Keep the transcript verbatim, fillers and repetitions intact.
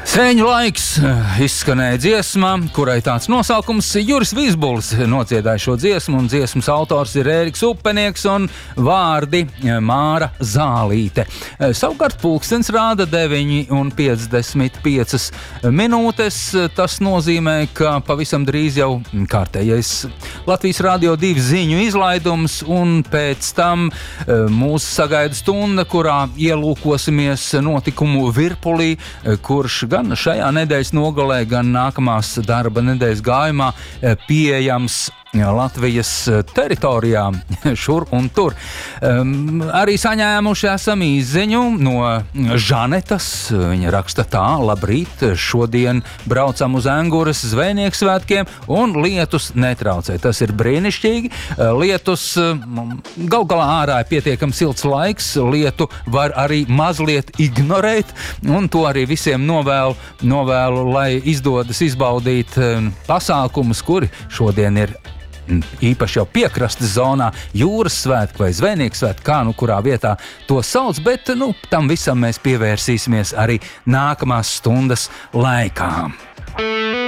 Sēņu laiks izskanēja dziesmā, kurai tāds nosaukums Juris Vīsbulis nociedāja šo dziesmu, un dziesmas autors ir Ēriks Upenieks un vārdi Māra Zālīte. Savukārt pulkstens rāda deviņi un piecdesmit piecas minūtes. Tas nozīmē, ka pavisam drīz jau kārtējais Latvijas Radio divi ziņu izlaidums, un pēc tam mūsu sagaida stunda, kurā ielūkosimies notikumu virpulī, kurš gan šajā nedēļas nogalē, gan nākamās darba nedēļas gājumā pieejams Latvijas teritorijā, šur un tur. Um, arī saņēmuši esam īsziņu no Žanetas. Viņa raksta tā: labrīt, šodien braucam uz Enguras zvejnieku svētkiem un lietus netraucē. Tas ir brīnišķīgi. Lietus, gal galā ārā ir pietiekami silts laiks, lietu var arī mazliet ignorēt, un to arī visiem novēlu, novēlu, lai izdodas izbaudīt pasākumus, kuri šodien ir īpaši jau piekrastes zonā, jūras svētki vai zvejnieku svētki, kā nu kurā vietā to sauc, bet nu, tam visam mēs pievērsīsimies arī nākamās stundas laikā.